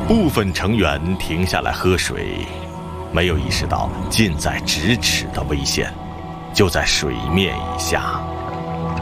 部分成员停下来喝水，没有意识到近在咫尺的危险就在水面以下。